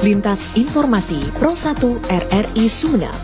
Lintas Informasi Pro 1 RRI Sumeneb.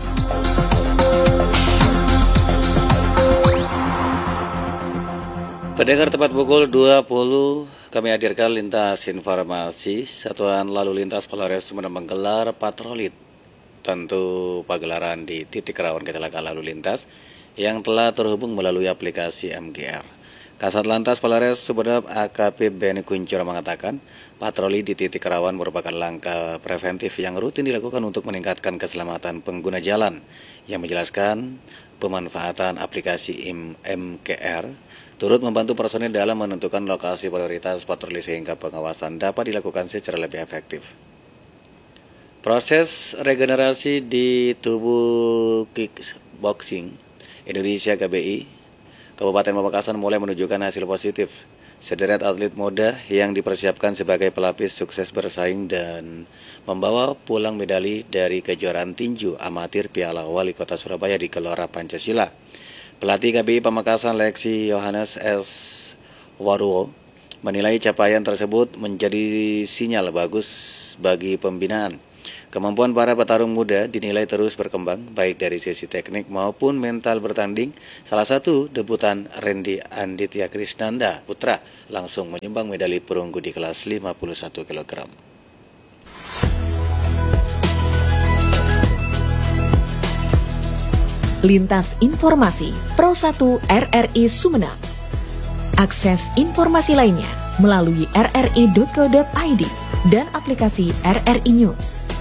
Pendengar, tepat pukul 20 kami hadirkan Lintas Informasi. Satuan Lalu Lintas Polres Sumeneb menggelar patroli, tentu pagelaran di titik rawan kecelakaan lalu lintas yang telah terhubung melalui aplikasi MGR. Kasat Lantas Polres Sumeneb AKP Beni Kuncoro mengatakan, patroli di titik rawan merupakan langkah preventif yang rutin dilakukan untuk meningkatkan keselamatan pengguna jalan. Yang menjelaskan, pemanfaatan aplikasi MGR turut membantu personil dalam menentukan lokasi prioritas patroli sehingga pengawasan dapat dilakukan secara lebih efektif. Proses regenerasi di tubuh kickboxing Indonesia KBI Kabupaten Pamekasan mulai menunjukkan hasil positif. Sederet atlet muda yang dipersiapkan sebagai pelapis sukses bersaing dan membawa pulang medali dari kejuaraan tinju amatir Piala Wali Kota Surabaya di Gelora Pancasila. Pelatih KBI Pamekasan Lexi Yohanes S. Waruo menilai capaian tersebut menjadi sinyal bagus bagi pembinaan. Kemampuan para petarung muda dinilai terus berkembang, baik dari sisi teknik maupun mental bertanding. Salah satu debutan Randy Anditya Krisnanda Putra langsung menyumbang medali perunggu di kelas 51 kg. Lintas Informasi Pro 1 RRI Sumeneb. Akses informasi lainnya melalui rri.co.id dan aplikasi RRI News.